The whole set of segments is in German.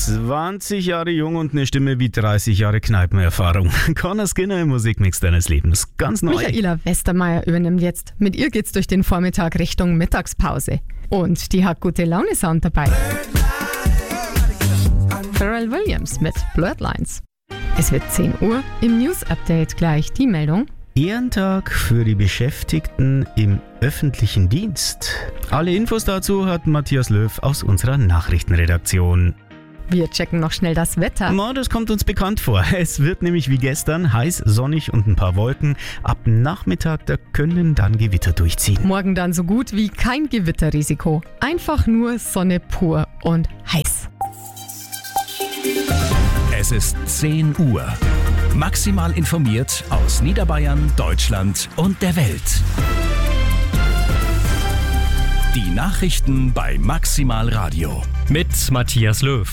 20 Jahre jung und eine Stimme wie 30 Jahre Kneipenerfahrung. Conor Skinner im Musikmix deines Lebens. Ganz neu. Michaela Westermeier übernimmt jetzt. Mit ihr geht's durch den Vormittag Richtung Mittagspause. Und die hat gute Laune-Sound dabei. Pharrell Williams mit Blurred-Lines. Es wird 10 Uhr. Im News-Update gleich die Meldung. Ehrentag für die Beschäftigten im öffentlichen Dienst. Alle Infos dazu hat Matthias Löw aus unserer Nachrichtenredaktion. Wir checken noch schnell das Wetter. Das kommt uns bekannt vor. Es wird nämlich wie gestern heiß, sonnig und ein paar Wolken. Ab Nachmittag, da können dann Gewitter durchziehen. Morgen dann so gut wie kein Gewitterrisiko. Einfach nur Sonne pur und heiß. Es ist 10 Uhr. Maximal informiert aus Niederbayern, Deutschland und der Welt. Die Nachrichten bei Maximal Radio. Mit Matthias Löw.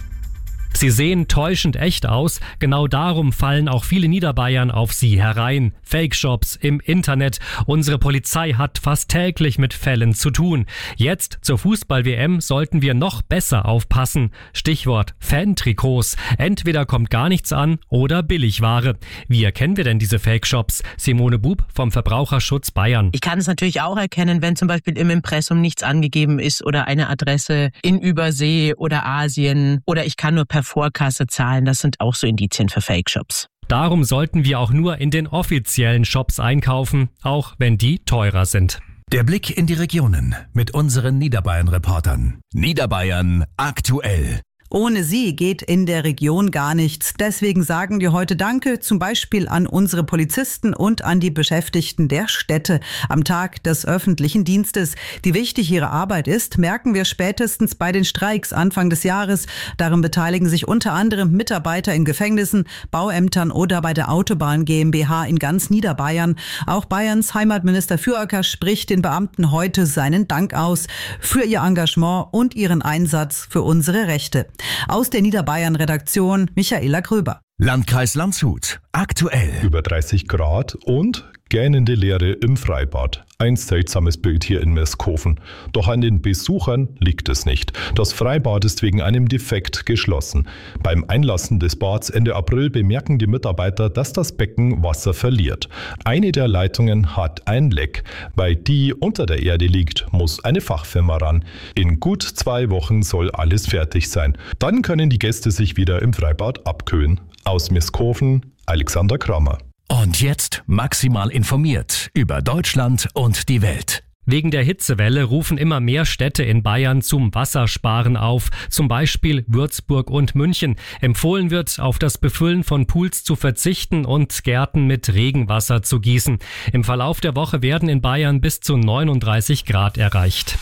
Sie sehen täuschend echt aus, genau darum fallen auch viele Niederbayern auf sie herein. Fake-Shops im Internet. Unsere Polizei hat fast täglich mit Fällen zu tun. Jetzt zur Fußball-WM sollten wir noch besser aufpassen. Stichwort Fan-Trikots. Entweder kommt gar nichts an oder Billigware. Wie erkennen wir denn diese Fake-Shops? Simone Bub vom Verbraucherschutz Bayern. Ich kann es natürlich auch erkennen, wenn zum Beispiel im Impressum nichts angegeben ist oder eine Adresse in Übersee oder Asien oder ich kann nur per Vorkasse zahlen. Das sind auch so Indizien für Fake-Shops. Darum sollten wir auch nur in den offiziellen Shops einkaufen, auch wenn die teurer sind. Der Blick in die Regionen mit unseren Niederbayern-Reportern. Niederbayern aktuell. Ohne sie geht in der Region gar nichts. Deswegen sagen wir heute Danke, zum Beispiel an unsere Polizisten und an die Beschäftigten der Städte am Tag des öffentlichen Dienstes. Wie wichtig ihre Arbeit ist, merken wir spätestens bei den Streiks Anfang des Jahres. Daran beteiligen sich unter anderem Mitarbeiter in Gefängnissen, Bauämtern oder bei der Autobahn GmbH in ganz Niederbayern. Auch Bayerns Heimatminister Füracker spricht den Beamten heute seinen Dank aus für ihr Engagement und ihren Einsatz für unsere Rechte. Aus der Niederbayern-Redaktion Michaela Gröber. Landkreis Landshut. Aktuell. Über 30 Grad und gähnende Leere im Freibad. Ein seltsames Bild hier in Meskofen. Doch an den Besuchern liegt es nicht. Das Freibad ist wegen einem Defekt geschlossen. Beim Einlassen des Bads Ende April bemerken die Mitarbeiter, dass das Becken Wasser verliert. Eine der Leitungen hat ein Leck. Weil die unter der Erde liegt, muss eine Fachfirma ran. In gut 2 Wochen soll alles fertig sein. Dann können die Gäste sich wieder im Freibad abkühlen. Aus Meskofen, Alexander Kramer. Und jetzt maximal informiert über Deutschland und die Welt. Wegen der Hitzewelle rufen immer mehr Städte in Bayern zum Wassersparen auf, zum Beispiel Würzburg und München. Empfohlen wird, auf das Befüllen von Pools zu verzichten und Gärten mit Regenwasser zu gießen. Im Verlauf der Woche werden in Bayern bis zu 39 Grad erreicht.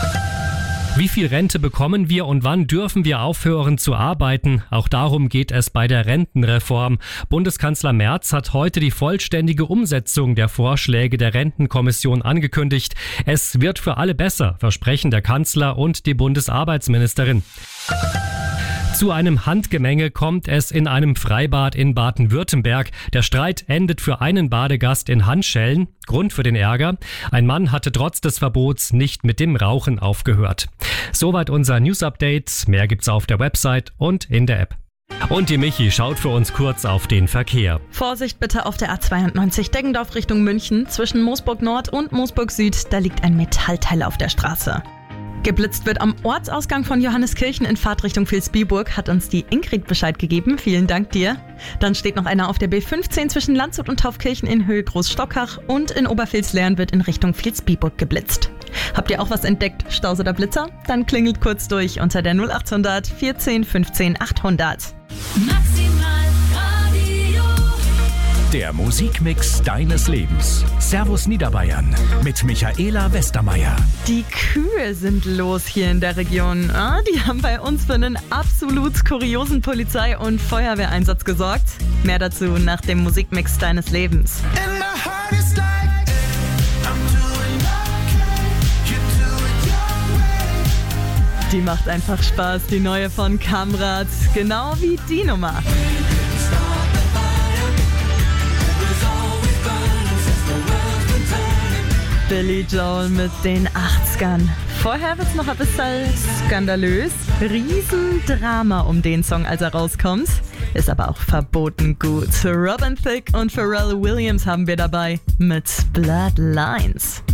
Wie viel Rente bekommen wir und wann dürfen wir aufhören zu arbeiten? Auch darum geht es bei der Rentenreform. Bundeskanzler Merz hat heute die vollständige Umsetzung der Vorschläge der Rentenkommission angekündigt. Es wird für alle besser, versprechen der Kanzler und die Bundesarbeitsministerin. Zu einem Handgemenge kommt es in einem Freibad in Baden-Württemberg. Der Streit endet für einen Badegast in Handschellen. Grund für den Ärger: ein Mann hatte trotz des Verbots nicht mit dem Rauchen aufgehört. Soweit unser News-Update. Mehr gibt's auf der Website und in der App. Und die Michi schaut für uns kurz auf den Verkehr. Vorsicht bitte auf der A92 Deggendorf Richtung München. Zwischen Moosburg Nord und Moosburg Süd, da liegt ein Metallteil auf der Straße. Geblitzt wird am Ortsausgang von Johanneskirchen in Fahrtrichtung Vilsbiburg, hat uns die Ingrid Bescheid gegeben. Vielen Dank dir. Dann steht noch einer auf der B15 zwischen Landshut und Taufkirchen in Höhe Großstockach und in Obervilslern wird in Richtung Vilsbiburg geblitzt. Habt ihr auch was entdeckt, Staus oder Blitzer? Dann klingelt kurz durch unter der 0800 14 15 800. Der Musikmix deines Lebens. Servus Niederbayern mit Michaela Westermeier. Die Kühe sind los hier in der Region. Die haben bei uns für einen absolut kuriosen Polizei- und Feuerwehreinsatz gesorgt. Mehr dazu nach dem Musikmix deines Lebens. Die macht einfach Spaß, die neue von Kamrat. Genau wie die Nummer. Billy Joel mit den 80ern. Vorher wird's noch ein bisschen skandalös. Riesendrama um den Song, als er rauskommt. Ist aber auch verboten gut. Robin Thicke und Pharrell Williams haben wir dabei mit Bloodlines.